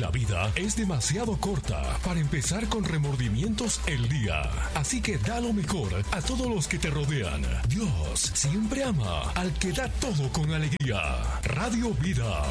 La vida es demasiado corta para empezar con remordimientos el día. Así que da lo mejor a todos los que te rodean. Dios siempre ama al que da todo con alegría. Radio Vida.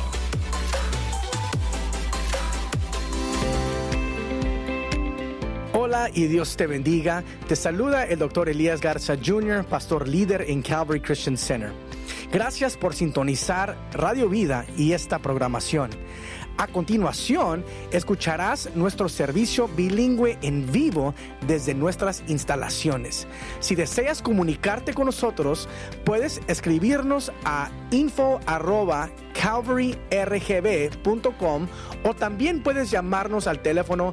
Hola y Dios te bendiga. Te saluda el Dr. Elías Garza Jr., pastor líder en Calvary Christian Center. Gracias por sintonizar Radio Vida y esta programación. A continuación, escucharás nuestro servicio bilingüe en vivo desde nuestras instalaciones. Si deseas comunicarte con nosotros, puedes escribirnos a info@calvaryrgb.com o también puedes llamarnos al teléfono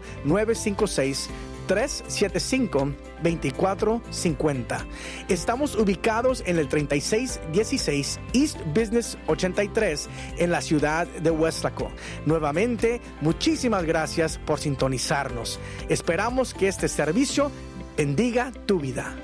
956-375-2450. Estamos ubicados en el 3616 East Business 83 en la ciudad de Weslaco. Nuevamente, muchísimas gracias por sintonizarnos. Esperamos que este servicio bendiga tu vida.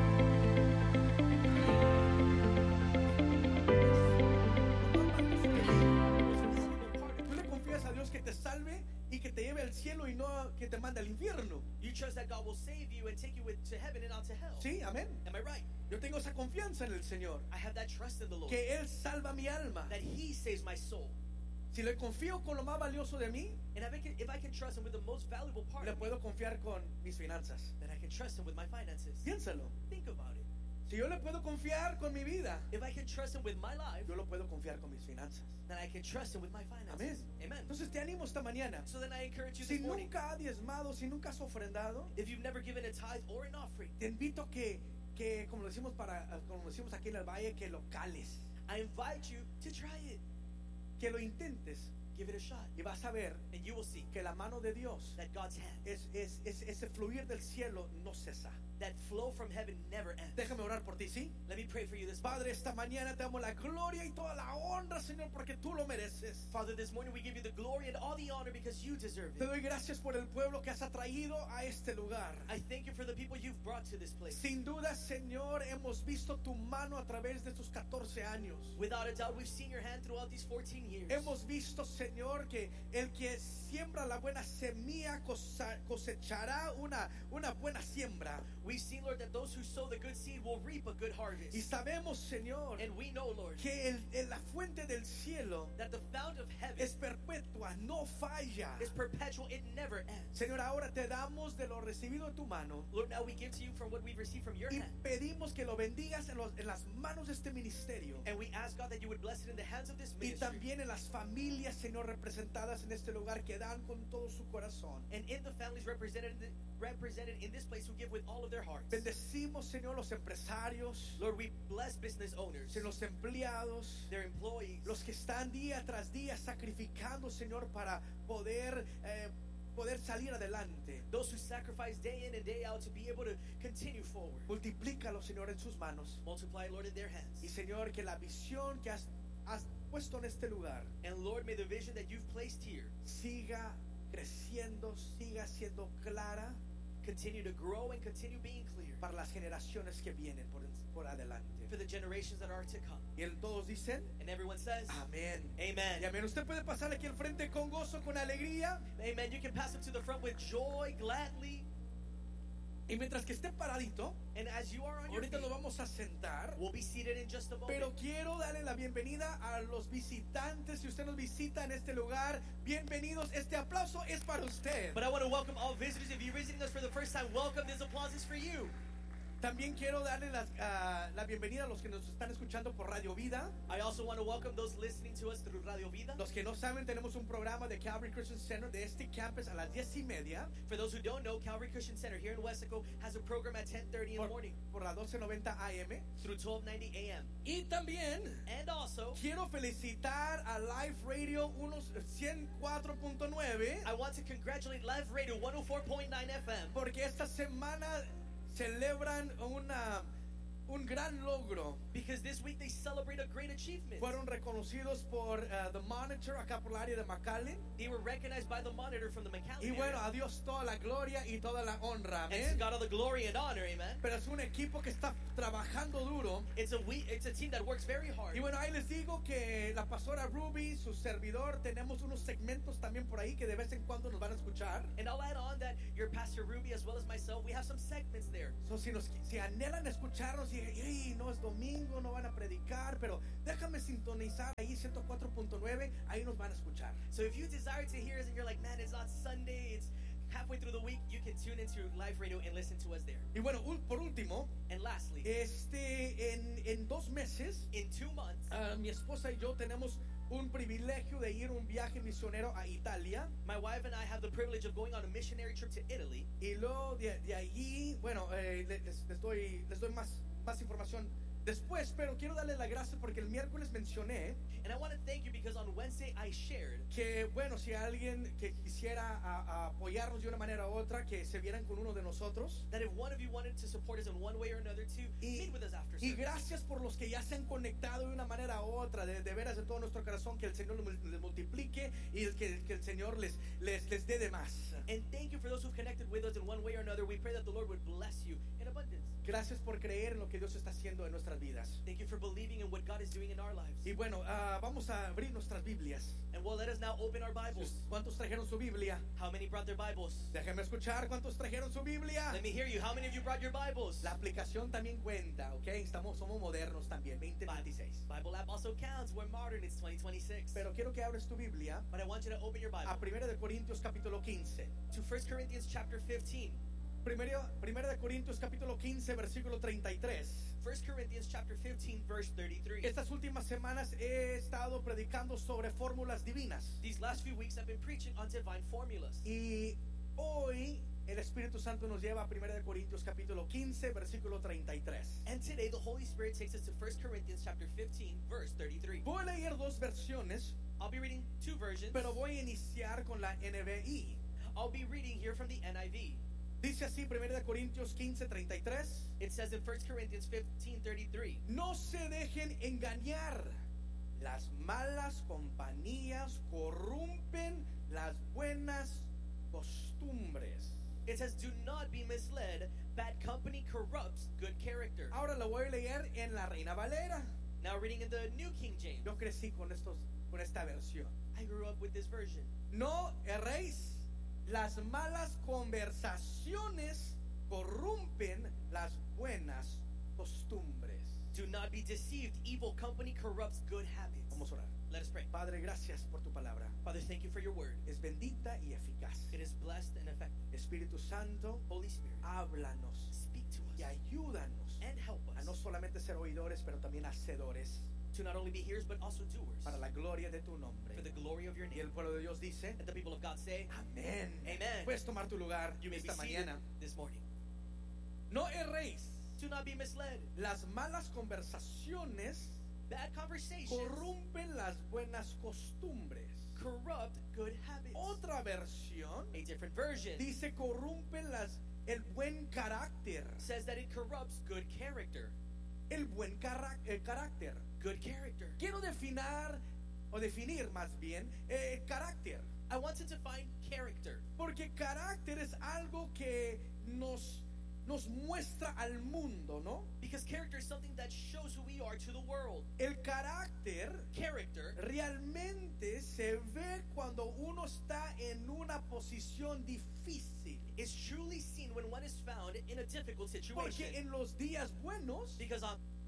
Tú le confías a Dios que te salve y que te lleve al cielo y no que te mande al infierno. You trust that God will save you and take you to heaven and not to hell. Sí, amén. Am I right? Yo tengo esa confianza en el Señor, I have that trust in the Lord. que Él salva mi alma. That He saves my soul. Si le confío con lo más valioso de mí, And if I can trust Him with the most valuable part le of me, puedo confiar con mis finanzas. then I can trust Him with my finances. Piénsalo. Think about it. Si yo le puedo confiar con mi vida, If I can trust Him with my life, yo lo puedo confiar con mis finanzas. then I can trust Him with my Amén. finances. Amen. Entonces te animo esta mañana. So then I encourage you Si this morning, nunca has diezmado, si nunca has ofrendado, if you've never given a tithe or an offering, te invito que como decimos aquí en el valle, que lo cales, I invite you to try it. que lo intentes Give it a shot. y vas a ver And you will see que la mano de Dios, that God's hand, ese fluir del cielo no cesa. that flow from heaven never ends. Déjame orar por ti, ¿sí? Let me pray for you this morning. Padre, esta mañana te damos la gloria y toda la honra, Señor, porque tú lo mereces. Father, this morning we give you the glory and all the honor because you deserve Te it. doy gracias por el pueblo que has atraído a este lugar. I thank you for the people you've brought to this place. Sin duda, Señor, hemos visto tu mano a través de estos 14 años. Without a doubt, we've seen your hand throughout these 14 years. Hemos visto, Señor, que el que siembra la buena semilla cosechará una buena siembra. We've seen, Lord, that those who sow the good seed will reap a good harvest. Y sabemos, Señor, And we know, Lord, que la fuente del cielo that the fount of heaven es perpetua, no falla. is perpetual, it never ends. Señor, ahora te damos de lo recibido de tu mano Lord, now we give to you from what we've received from your y hand. pedimos que lo bendigas en las manos de este ministerio And we ask, God, that you would bless it in the hands of this y ministry. también en las familias, Señor, representadas en este lugar que dan con todo su corazón. And in the families represented in this place who give with all of their hearts. Bendecimos, Señor, los empresarios, Lord, we bless business owners, los empleados, their employees, los que están día tras día sacrificando, Señor, para poder salir adelante. those who sacrifice day in and day out to be able to continue forward. Multiplícalo, Señor, en sus manos. Multiply, Lord, in their hands. Y, Señor, que la visión que has puesto en este lugar And Lord, may the vision that you've placed here siga creciendo, siga siendo clara continue to grow and continue being clear para las generaciones que vienen por adelante. for the generations that are to come. Y todos dicen, And everyone says, amén. Amen. Y amén. Usted puede pasar aquí al frente con gozo, con alegría. Amen. You can pass them to the front with joy, gladly. Y mientras que esté paradito, And as you are on your ahorita feet, nos vamos a sentar. we'll be seated in just a moment. Pero quiero darle la bienvenida a los visitantes. Si usted nos visita en este lugar, bienvenidos. Este aplauso es para usted. But I want to welcome all visitors. If you're visiting us for the first time, welcome. This applause is for you. También quiero darle la bienvenida a los que nos están escuchando por Radio Vida. I also want to welcome those listening to us through Radio Vida. Los que no saben, tenemos un programa de Calvary Christian Center de este campus a las 10:30 For those who don't know, Calvary Christian Center here in Weslaco has a program at 10:30 in the morning por la 1290 AM. through 12:90 a.m. Y también And also, quiero felicitar a Live Radio 104.9 I want to congratulate Live Radio 104.9 FM porque esta semana celebran un gran logro. Because this week they celebrate a great achievement. Fueron reconocidos por The Monitor acá por el área de McAllen. They were recognized by the Monitor from the McAllen Y bueno, area. a Dios toda la gloria y toda la honra. And to Amén. God all the glory and honor, amen. Pero es un equipo que está trabajando duro. It's a team that works very hard. Y bueno, ahí les digo que la pastora Ruby, su servidor, tenemos unos segmentos también por ahí que de vez en cuando nos van a escuchar. And I'll add on that your Pastor Ruby as well as myself, we have some segments there. So, si anhelan escucharnos y "Ey, no es domingo, no van a predicar", pero déjame sintonizar ahí 104.9, ahí nos van a escuchar. So if you desire to hear us and you're like, man, it's not Sunday, it's halfway through the week, you can tune into live radio and listen to us there. Y bueno, por último, And lastly, en 2 meses, in 2 months, mi esposa y yo tenemos un privilegio de ir un viaje misionero a Italia. my wife and I have the privilege of going on a missionary trip to Italy. Y luego de allí, bueno, les doy más información después, pero quiero darle la gracia porque el miércoles mencioné And I want to thank you because on Wednesday I shared que, bueno, si alguien que quisiera apoyarnos de una manera u otra, que se vieran con uno de nosotros. that if one of you wanted to support us in one way or another to meet with us after Y service. gracias por los que ya se han conectado de una manera u otra, de veras de todo nuestro corazón, que el Señor les multiplique y que el Señor les dé de más. And thank you for those who've connected with us in one way or another. We pray that the Lord would bless you in abundance. Gracias por creer en lo que Dios está haciendo en nuestras vidas. Thank you for believing in what God is doing in our lives. Y bueno, vamos a abrir nuestras Biblias. And well, let us now open our Bibles. ¿Cuántos trajeron su Biblia? How many brought their Bibles? Déjenme escuchar cuántos trajeron su Biblia. Let me hear you. How many of you brought your Bibles? La aplicación también cuenta, ¿ok? Somos modernos también, 2026. Bible app also counts. We're modern. It's 2026. Pero quiero que abres tu Biblia But I want you to open your Bible a 1 de Corintios capítulo 15. to 1 Corinthians chapter 15. 1 de Corintios capítulo 15 versículo 33. 1 Corinthians chapter 15 verse 33. Estas últimas semanas he estado predicando sobre fórmulas divinas. These last few weeks I've been preaching on divine formulas. Y hoy el Espíritu Santo nos lleva a 1 de Corintios capítulo 15 versículo 33. And today the Holy Spirit takes us to 1 Corinthians chapter 15 verse 33. Voy a leer 2 versiones, I'll be reading 2 versions. pero voy a iniciar con la NBI. I'll be reading here from the NIV. Dice así 1 de Corintios 15, 33. It says in 1 Corinthians 15:33, No se dejen engañar. Las malas compañías corrompen las buenas costumbres. it says, do not be misled. Bad company corrupts good character. Ahora lo voy a leer en la Reina Valera. Now reading in the New King James. Yo crecí con esta versión. I grew up with this version. No erréis. Las malas conversaciones corrompen las buenas costumbres. Do not be deceived. Evil company corrupts good habits. Vamos a orar. Let us pray. Padre, gracias por tu palabra. Father, thank you for your word. Es bendita y eficaz. It is blessed and effective. Espíritu Santo, Holy Spirit, háblanos speak to y us ayúdanos and help a no us solamente ser oidores, pero también hacedores to not only be hearers but also doers para la gloria de tu nombre. for the glory of your Y name. el pueblo de Dios dice, And the people of God say, amén. Amen. Puedes tomar tu lugar you may be esta seated mañana. this morning. No erréis. Do not be misled. Las malas conversaciones Bad conversations corrompen las buenas costumbres. corrupt good habits. Otra versión A different version dice corrompen el buen carácter. says that it corrupts good character. El buen carácter. Good character. Quiero definir más bien carácter. I want to define character Porque carácter es algo que nos muestra al mundo, ¿no? because character is something that shows who we are to the world. El carácter Character realmente se ve cuando uno está en una posición difícil. is truly seen when one is found in a difficult situation. Porque en los días buenos Because on